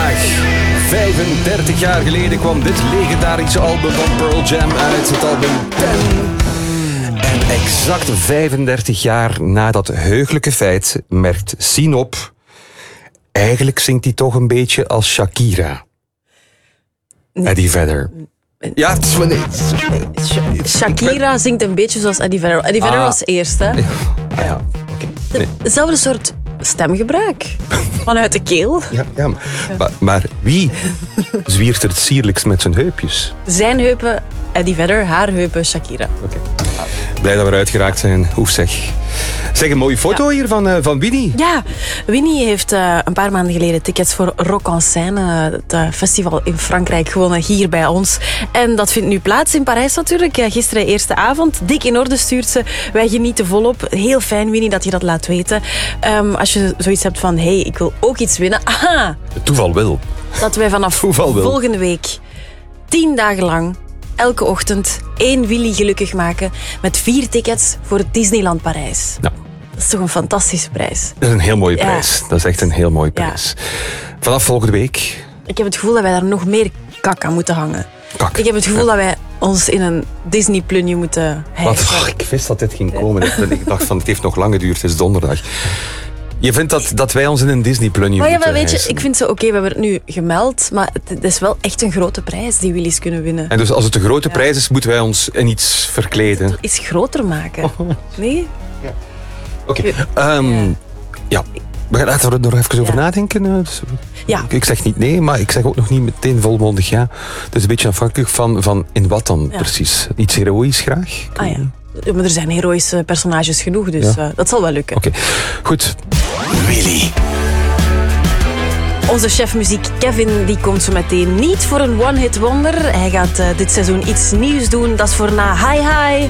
vandaag. 35 jaar geleden kwam dit legendarische album van Pearl Jam uit. Het album 10. En exact 35 jaar na dat heugelijke feit merkt Sien op... Eigenlijk zingt hij toch een beetje als Shakira. Eddie Vedder. Ja, het is wel Shakira zingt een beetje zoals Eddie Vedder. Eddie Vedder was eerst, hè? Ja, oké. Nee. Hetzelfde soort stemgebruik. Vanuit de keel. Ja. Maar wie zwiert er het sierlijkst met zijn heupjes? Zijn heupen, Eddie Vedder. Haar heupen, Shakira. Oké. Blij dat we eruit geraakt zijn. Oef zeg. Zeg, een mooie foto hier van Winnie. Ja, Winnie heeft een paar maanden geleden tickets voor Rock en Seine, het festival in Frankrijk, gewonnen hier bij ons. En dat vindt nu plaats in Parijs natuurlijk. Gisteren eerste avond. Dik in orde stuurt ze. Wij genieten volop. Heel fijn, Winnie, dat je dat laat weten. Als je zoiets hebt van, hey, ik wil ook iets winnen. Aha! Het toeval wil. Dat wij vanaf volgende week 10 dagen lang elke ochtend 1 Willy gelukkig maken met 4 tickets voor Disneyland Parijs. Nou. Dat is toch een fantastische prijs. Dat is een heel mooie prijs. Dat is echt een heel mooie prijs. Ja. Vanaf volgende week... Ik heb het gevoel dat wij daar nog meer kak aan moeten hangen. Kak. Ik heb het gevoel dat wij ons in een Disney-plunje moeten hijsen. Ik wist dat dit ging komen. Ik dacht van, het heeft nog lang geduurd. Het is donderdag. Je vindt dat wij ons in een Disney-plunje moeten hijsen? Weet je, ik vind ze oké, we hebben het nu gemeld, maar het is wel echt een grote prijs die Willy's kunnen winnen. En dus als het een grote prijs is, moeten wij ons in iets verkleden. Iets groter maken. Nee? Ja. Oké. Ja. Laten we er nog even over nadenken. Ja. Ik zeg niet nee, maar ik zeg ook nog niet meteen volmondig ja. Het is een beetje afhankelijk van in wat dan precies. Iets heroïs graag? Ja. Maar er zijn heroïsche personages genoeg, dus dat zal wel lukken. Oké. Goed. Willy. Onze chef muziek Kevin die komt zo meteen niet voor een one-hit wonder. Hij gaat dit seizoen iets nieuws doen. Dat is voor na Hi Hi.